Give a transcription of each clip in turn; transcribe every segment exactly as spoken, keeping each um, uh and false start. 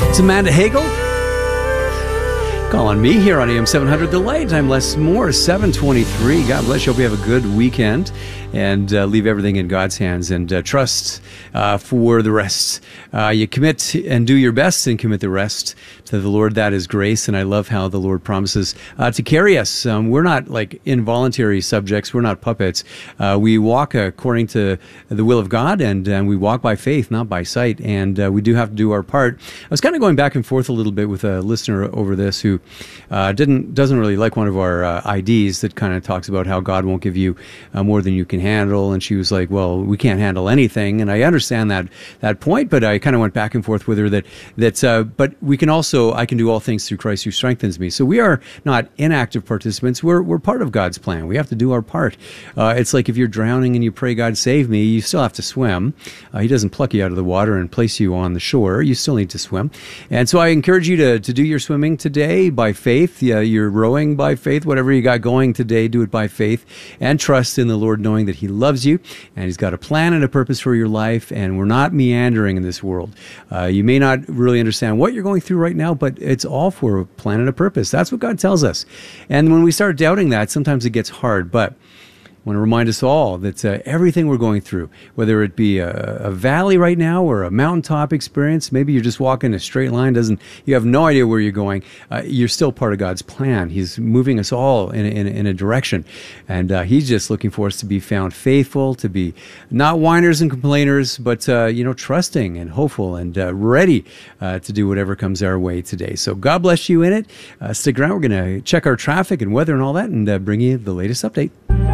It's Amanda Hagel. Call on me here on A M seven hundred. The Light. I'm Les Moore, seven twenty-three. God bless you. Hope you have a good weekend and uh, leave everything in God's hands and uh, trust uh, for the rest. Uh, you commit and do your best and commit the rest to the Lord. That is grace. And I love how the Lord promises uh, to carry us. Um, we're not like involuntary subjects. We're not puppets. Uh, we walk according to the will of God, and, and we walk by faith, not by sight. And uh, we do have to do our part. I was kind of going back and forth a little bit with a listener over this who uh, didn't doesn't really like one of our uh, I Ds that kind of talks about how God won't give you uh, more than you can handle. And she was like, well, we can't handle anything. And I understand that that point, but I kind of went back and forth with her that, that uh, but we can also, I can do all things through Christ who strengthens me. So we are not inactive participants. We're, we're part of God's plan. We have to do our part. Uh, it's like if you're drowning and you pray, God save me, you still have to swim. Uh, he doesn't pluck you out of the water and place you on the shore. You still need to swim. And so I encourage you to, to do your swimming today by faith. Yeah, you're rowing by faith. Whatever you got going today, do it by faith and trust in the Lord, knowing that he loves you and he's got a plan and a purpose for your life. And we're not meandering in this world. Uh, you may not really understand what you're going through right now, but it's all for a plan and a purpose. That's what God tells us. And when we start doubting that, sometimes it gets hard. But I want to remind us all that uh, everything we're going through, whether it be a, a valley right now or a mountaintop experience, maybe you're just walking a straight line, doesn't you have no idea where you're going, uh, you're still part of God's plan. He's moving us all in, in, in a direction. And uh, he's just looking for us to be found faithful, to be not whiners and complainers, but, uh, you know, trusting and hopeful and uh, ready uh, to do whatever comes our way today. So God bless you in it. Uh, stick around. We're going to check our traffic and weather and all that and uh, bring you the latest update.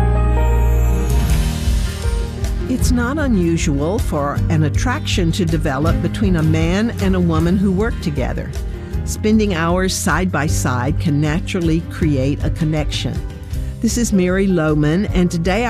It's not unusual for an attraction to develop between a man and a woman who work together. Spending hours side by side can naturally create a connection. This is Mary Lohman, and today